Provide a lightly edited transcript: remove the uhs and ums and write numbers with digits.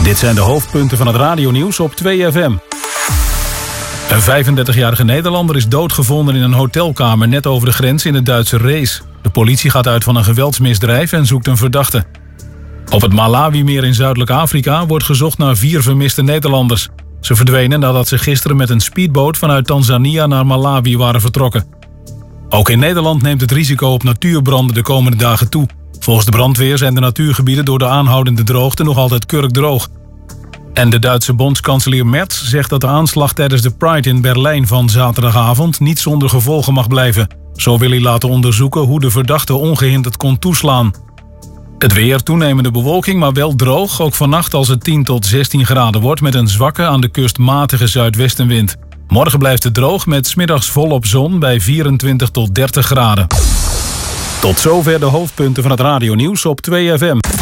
Dit zijn de hoofdpunten van het radionieuws op 2FM. Een 35-jarige Nederlander is doodgevonden in een hotelkamer net over de grens in het Duitse Rees. De politie gaat uit van een geweldsmisdrijf en zoekt een verdachte. Op het Malawi-meer in Zuidelijk Afrika wordt gezocht naar 4 vermiste Nederlanders. Ze verdwenen nadat ze gisteren met een speedboot vanuit Tanzania naar Malawi waren vertrokken. Ook in Nederland neemt het risico op natuurbranden de komende dagen toe. Volgens de brandweer zijn de natuurgebieden door de aanhoudende droogte nog altijd kurkdroog. En de Duitse bondskanselier Merz zegt dat de aanslag tijdens de Pride in Berlijn van zaterdagavond niet zonder gevolgen mag blijven. Zo wil hij laten onderzoeken hoe de verdachte ongehinderd kon toeslaan. Het weer, toenemende bewolking, maar wel droog. Ook vannacht als het 10 tot 16 graden wordt met een zwakke aan de kust matige zuidwestenwind. Morgen blijft het droog met 's middags volop zon bij 24 tot 30 graden. Tot zover de hoofdpunten van het radionieuws op 2FM.